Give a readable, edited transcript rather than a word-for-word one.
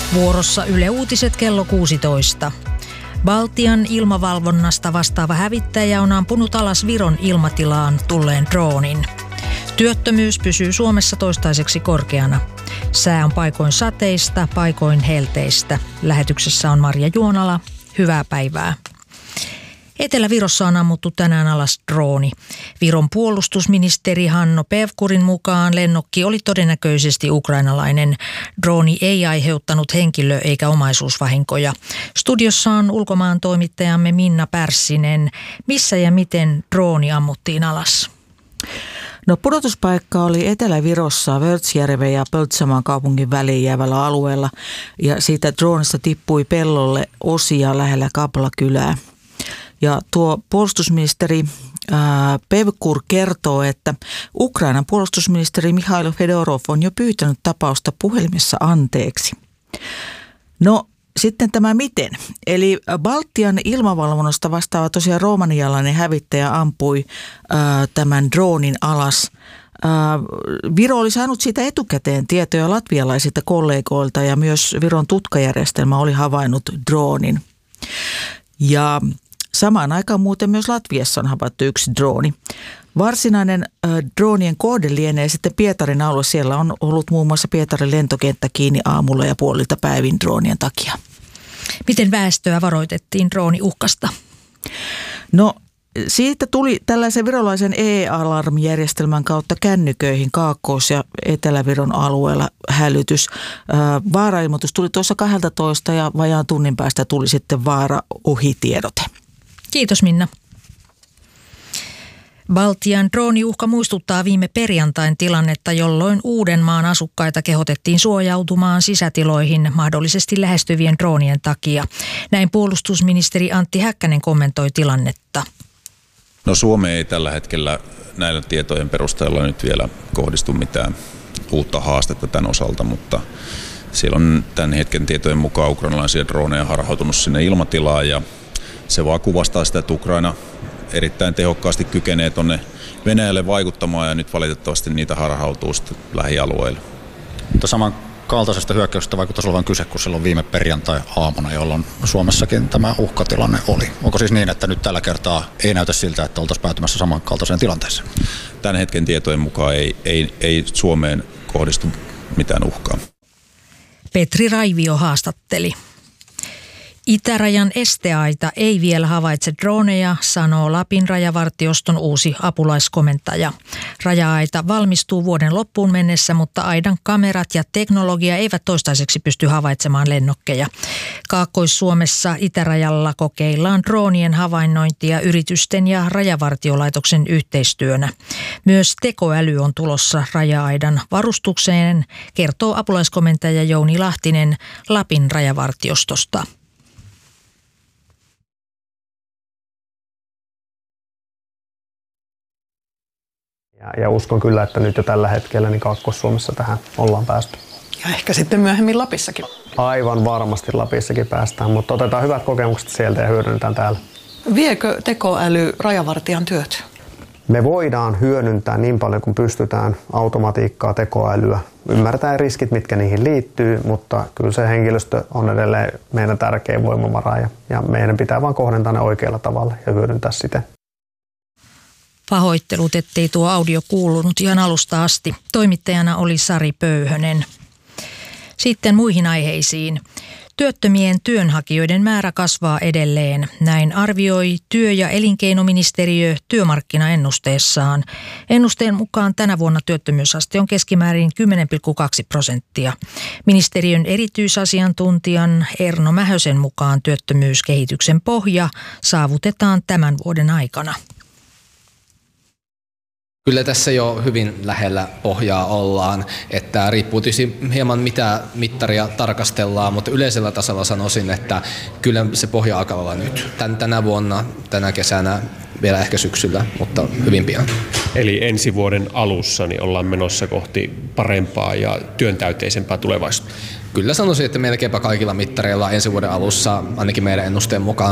Vuorossa Yle Uutiset kello 16. Baltian ilmavalvonnasta vastaava hävittäjä on ampunut alas Viron ilmatilaan tulleen droonin. Työttömyys pysyy Suomessa toistaiseksi korkeana. Sää on paikoin sateista, paikoin helteistä. Lähetyksessä on Marja Juonala. Hyvää päivää. Etelä-Virossa on ammuttu tänään alas drooni. Viron puolustusministeri Hanno Pevkurin mukaan lennokki oli todennäköisesti ukrainalainen. Drooni ei aiheuttanut henkilö- eikä omaisuusvahinkoja. Studiossa on ulkomaan toimittajamme Minna Pärssinen. Missä ja miten drooni ammuttiin alas? No, pudotuspaikka oli Etelä-Virossa Vörtsjärven ja Pöltsamaan kaupungin väliin jäävällä alueella ja siitä droonista tippui pellolle osia lähellä Kapla-kylää. Ja tuo puolustusministeri Pevkur kertoo, että Ukrainan puolustusministeri Mikhail Fedorov on jo pyytänyt tapausta puhelimessa anteeksi. No sitten tämä miten. Eli Baltian ilmavalvonnasta vastaava tosiaan romanialainen hävittäjä ampui tämän droonin alas. Viro oli saanut siitä etukäteen tietoja latvialaisilta kollegoilta ja myös Viron tutkajärjestelmä oli havainnut droonin. Ja samaan aikaan muuten myös Latviassa on havaittu yksi drooni. Varsinainen droonien kohde lienee sitten Pietarin alue. Siellä on ollut muun muassa Pietarin lentokenttä kiinni aamulla ja puolilta päivin droonien takia. Miten väestöä varoitettiin drooniuhkasta? No, siitä tuli tällaisen virolaisen e-alarmijärjestelmän kautta kännyköihin Kaakkois- ja Etelä-Viron alueella hälytys. Vaarailmoitus tuli tuossa 12 ja vajaan tunnin päästä tuli sitten vaara-ohitiedote. Kiitos Minna. Baltian drooniuhka muistuttaa viime perjantain tilannetta, jolloin Uudenmaan asukkaita kehotettiin suojautumaan sisätiloihin mahdollisesti lähestyvien droonien takia. Näin puolustusministeri Antti Häkkänen kommentoi tilannetta. No, Suomeen ei tällä hetkellä näillä tietojen perusteella nyt vielä kohdistu mitään uutta haastetta tämän osalta, mutta siellä on tämän hetken tietojen mukaan ukrainalaisia droneja harhautunut sinne ilmatilaan ja se vaan kuvastaa sitä, että Ukraina erittäin tehokkaasti kykenee tuonne Venäjälle vaikuttamaan ja nyt valitettavasti niitä harhautuu sitten lähialueille. Mutta samankaltaisesta hyökkäyksestä vaikuttaisi olevan kyse kuin silloin viime perjantai-aamuna, jolloin Suomessakin tämä uhkatilanne oli. Onko siis niin, että nyt tällä kertaa ei näytä siltä, että oltaisiin päätymässä samankaltaiseen tilanteeseen? Tämän hetken tietojen mukaan ei Suomeen kohdistu mitään uhkaa. Petri Raivio haastatteli. Itärajan esteaita ei vielä havaitse droneja, sanoo Lapin rajavartioston uusi apulaiskomentaja. Raja-aita valmistuu vuoden loppuun mennessä, mutta aidan kamerat ja teknologia eivät toistaiseksi pysty havaitsemaan lennokkeja. Kaakkois-Suomessa itärajalla kokeillaan droonien havainnointia yritysten ja rajavartiolaitoksen yhteistyönä. Myös tekoäly on tulossa raja-aidan varustukseen, kertoo apulaiskomentaja Jouni Lahtinen Lapin rajavartiostosta. Ja uskon kyllä, että nyt jo tällä hetkellä niin Kaakkois-Suomessa tähän ollaan päästy. Ja ehkä sitten myöhemmin Lapissakin. Aivan varmasti Lapissakin päästään, mutta otetaan hyvät kokemukset sieltä ja hyödynnetään täällä. Viekö tekoäly rajavartijan työt? Me voidaan hyödyntää niin paljon kuin pystytään automatiikkaa, tekoälyä. Ymmärretään riskit, mitkä niihin liittyy, mutta kyllä se henkilöstö on edelleen meidän tärkein voimavara ja meidän pitää vaan kohdentaa ne oikealla tavalla ja hyödyntää sitä. Pahoittelut, ettei tuo audio kuulunut ihan alusta asti. Toimittajana oli Sari Pöyhönen. Sitten muihin aiheisiin. Työttömien työnhakijoiden määrä kasvaa edelleen. Näin arvioi työ- ja elinkeinoministeriö työmarkkinaennusteessaan. Ennusteen mukaan tänä vuonna työttömyysaste on keskimäärin 10,2%. Ministeriön erityisasiantuntijan Erno Mähösen mukaan työttömyyskehityksen pohja saavutetaan tämän vuoden aikana. Kyllä tässä jo hyvin lähellä pohjaa ollaan, että riippuu tietysti hieman mitä mittaria tarkastellaan, mutta yleisellä tasolla sanoisin, että kyllä se pohja alkaa olla nyt. Tänä vuonna, tänä kesänä, vielä ehkä syksyllä, mutta hyvin pian. Eli ensi vuoden alussa niin ollaan menossa kohti parempaa ja työntäyteisempää tulevaisuutta. Kyllä sanoisin, että melkeinpä kaikilla mittareilla ensi vuoden alussa, ainakin meidän ennusteen mukaan,